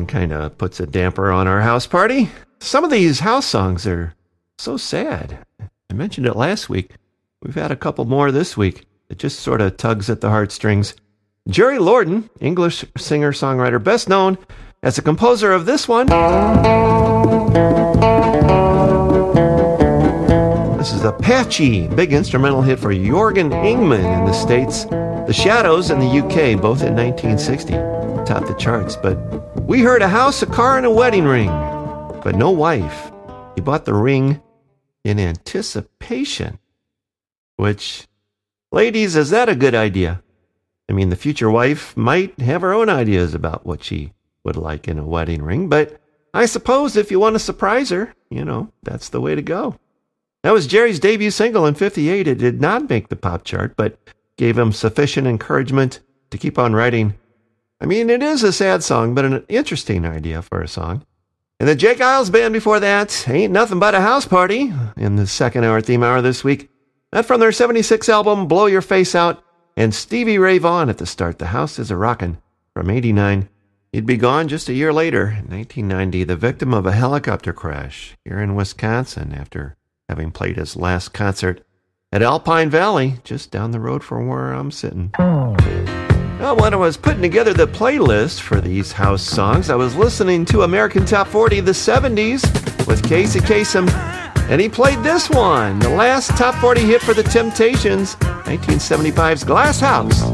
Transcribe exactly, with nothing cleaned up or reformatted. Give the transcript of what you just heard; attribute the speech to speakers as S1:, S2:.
S1: one kind of puts a damper on our house party. Some of these house songs are so sad. I mentioned it last week. We've had a couple more this week. It just sort of tugs at the heartstrings. Jerry Lorden, English singer-songwriter, best known as the composer of this one. This is Apache, big instrumental hit for Jorgen Ingman in the States. The Shadows in the U K, both in nineteen sixty, topped the charts. But we heard a house, a car, and a wedding ring, but no wife. He bought the ring in anticipation. Which, ladies, is that a good idea? I mean, the future wife might have her own ideas about what she would like in a wedding ring, but I suppose if you want to surprise her, you know, that's the way to go. That was Jerry's debut single in fifty-eight. It did not make the pop chart, but gave him sufficient encouragement to keep on writing. I mean, it is a sad song, but an interesting idea for a song. And the Jake Isles Band before that, Ain't Nothing But a House Party, in the second hour theme hour this week. That from their seventy-six album, Blow Your Face Out, and Stevie Ray Vaughan at the start, The House Is a Rockin', from eighty-nine. He'd be gone just a year later, in nineteen ninety, the victim of a helicopter crash here in Wisconsin after having played his last concert at Alpine Valley, just down the road from where I'm sitting. Well, when I was putting together the playlist for these house songs, I was listening to American Top forty of the seventies with Casey Kasem, and he played this one, the last Top forty hit for the Temptations, nineteen seventy-five's Glass House.